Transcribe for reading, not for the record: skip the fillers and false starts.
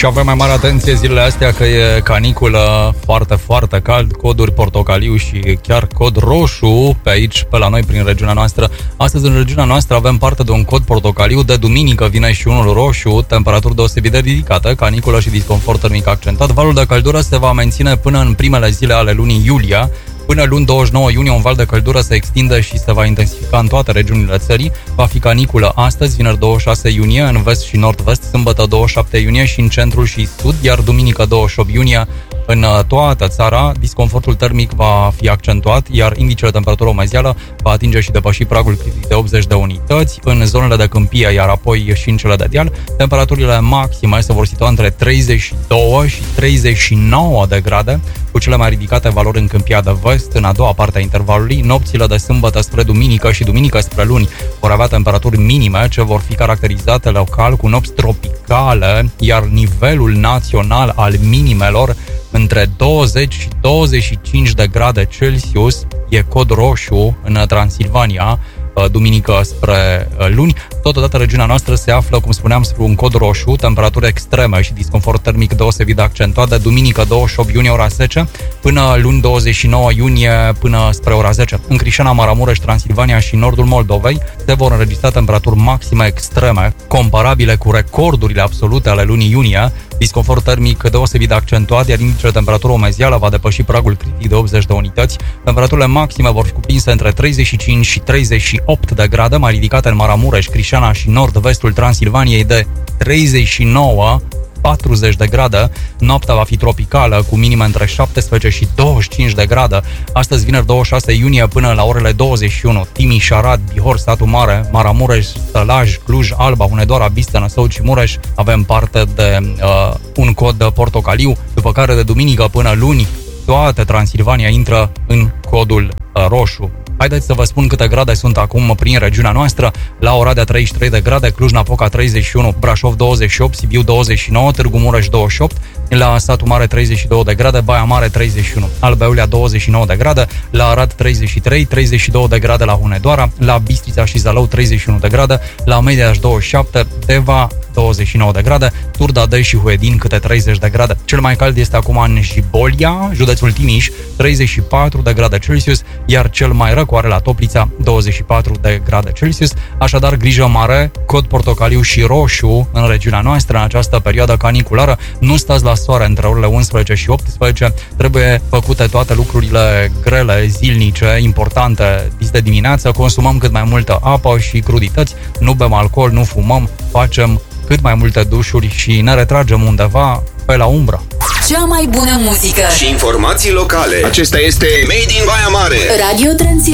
Și avem mai mare atenție zilele astea că e caniculă, foarte, foarte cald, coduri portocaliu și chiar cod roșu pe aici, pe la noi, prin regiunea noastră. Astăzi, în regiunea noastră, avem parte de un cod portocaliu, de duminică vine și unul roșu, temperaturi deosebit de ridicate, caniculă și disconfort termic accentuat. Valul de căldură se va menține până în primele zile ale lunii iulie. Până luni 29 iunie, un val de căldură se extinde și se va intensifica în toate regiunile țării. Va fi caniculă astăzi, vineri 26 iunie, în vest și nord-vest, sâmbătă 27 iunie și în centrul și sud, iar duminică 28 iunie în toată țara. Disconfortul termic va fi accentuat, iar indicele de temperatură umezeală va atinge și depăși pragul critic de 80 de unități. În zonele de câmpie, iar apoi și în cele de deal, temperaturile maxime se vor situa între 32 și 39 de grade, cu cele mai ridicate valori în câmpia de vest, în a doua parte a intervalului. Nopțile de sâmbătă spre duminică și duminică spre luni vor avea temperaturi minime, ce vor fi caracterizate local cu nopți tropicale, iar nivelul național al minimelor între 20 și 25 de grade Celsius. E cod roșu în Transilvania, duminică spre luni. Totodată regiunea noastră se află, cum spuneam, spre un cod roșu, temperaturi extreme și disconfort termic deosebit de accentuat, de duminică 28 iunie ora 10 până luni 29 iunie până spre ora 10. În Crișana, Maramureș, Transilvania și nordul Moldovei se vor înregistra temperaturi maxime extreme, comparabile cu recordurile absolute ale lunii iunie, disconfort termic deosebit de accentuat, iar indicele de temperatură umezeală va depăși pragul critic de 80 de unități. Temperaturile maxime vor fi cuprinse între 35 și 38 de grade, mai ridicate în Maramureș, Crișana și nord-vestul Transilvaniei de 39-40 de grade. Noaptea va fi tropicală, cu minime între 17 și 25 de grade. Astăzi, vineri 26 iunie, până la orele 21, Timiș, Arad, Bihor, Satu Mare, Maramureș, Sălaj, Cluj, Alba, Hunedoara, Bistă, Năsăud și Mureș avem parte de un cod portocaliu, după care de duminică până luni toată Transilvania intră în codul roșu. Haideți să vă spun câte grade sunt acum prin regiunea noastră. La Oradea 33 de grade, Cluj-Napoca 31, Brașov 28, Sibiu 29, Târgu Mureș 28, la Satu Mare 32 de grade, Baia Mare 31, Alba Iulia 29 de grade, la Arad 33, 32 de grade la Hunedoara, la Bistrița și Zalău 31 de grade, la Mediaș 27, Deva 29 de grade, Turda și Huedin câte 30 de grade. Cel mai cald este acum în Jibolia, județul Timiș, 34 de grade Celsius, iar cel mai rău are la Toplița, 24 de grade Celsius. Așadar, grijă mare, cod portocaliu și roșu în regiunea noastră în această perioadă caniculară. Nu stați la soare între orele 11 și 18. Trebuie făcute toate lucrurile grele, zilnice, importante de dimineață. Consumăm cât mai multă apă și crudități. Nu bem alcool, nu fumăm, facem cât mai multe dușuri și ne retragem undeva pe la umbră. Cea mai bună muzică și informații locale. Acesta este Made in Baia Mare. Radio Transilvania.